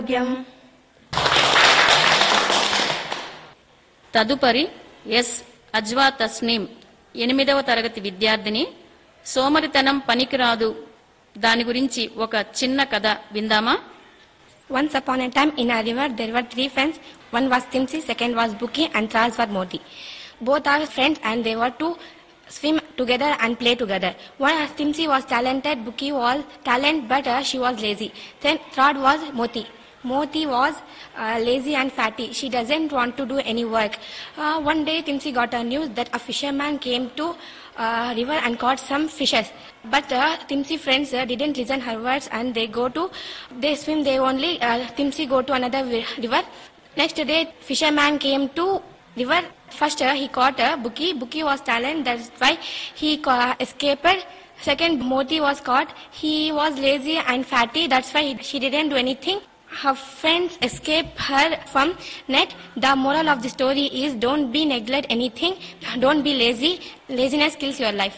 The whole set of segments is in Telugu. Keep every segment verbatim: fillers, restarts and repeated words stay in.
తదుపరి ఎస్ అజ్వా తస్నీం ఎనిమిదవ తరగతి విద్యార్థిని సోమరితనం పనికిరాదు దాని గురించి ఒక చిన్న కథ విందామా? Once upon a time in a river there were three friends. One was Timsi, second was Buki, and third was Moti. Both are friends and they were to swim together and play together. One Timsi was talented, Buki was talent but uh, she was lazy. Then third was Moti. Moti was uh, lazy and fatty. She doesn't want to do any work. Uh, one day Timsi got a news that a fisherman came to uh, river and caught some fishes. But uh, Timsi friends uh, didn't listen her words and they go to, they swim, they only, uh, Timsi go to another river. Next day fisherman came to river. First uh, he caught a uh, Buki. Buki was talent, that's why he uh, escaped. Second Moti was caught. He was lazy and fatty, that's why he, she didn't do anything. Her friends escaped her from net. The moral of the story is don't be neglect anything, don't be lazy. Laziness kills your life.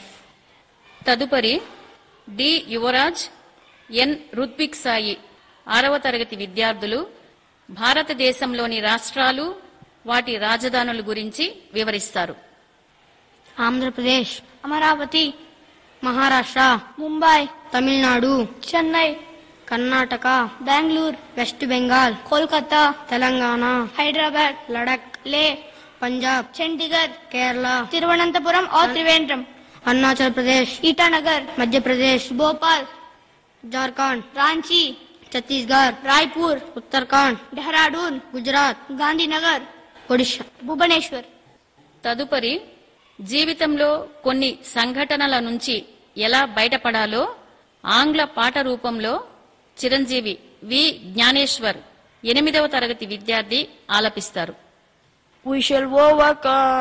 తదుపరి డి యువరాజ్ ఎన్ రుత్విక్ సాయి ఆరవ తరగతి విద్యార్థులు భారతదేశంలోని రాష్ట్రాలు వాటి రాజధానుల గురించి వివరిస్తారు. ఆంధ్రప్రదేశ్, అమరావతి, మహారాష్ట్ర, ముంబై, తమిళనాడు, చెన్నై, కర్ణాటక, బెంగళూరు, వెస్ట్ బెంగాల్, కోల్కతా, తెలంగాణ, హైదరాబాద్, లడక్, లే, పంజాబ్, చండీగఢ్, కేరళ, తిరువనంతపురం और त्रिवेंद्रम, అరుణాచల్ ప్రదేశ్, ఈటానగర్, మధ్యప్రదేశ్, భోపాల్, జార్ఖండ్, రాంచీ, ఛత్తీస్గఢ్, రాయ్పూర్, ఉత్తరాఖండ్, డెహ్రాడూన్, గుజరాత్, గాంధీనగర్, ఒడిషా, భువనేశ్వర్. తదుపరి జీవితంలో కొన్ని సంఘటనల నుంచి ఎలా బయటపడాలో ఆంగ్ల పాట రూపంలో చిరంజీవి వి జ్ఞానేశ్వర్ ఎనిమిదవ తరగతి విద్యార్థి ఆలపిస్తారు. We shall overcome.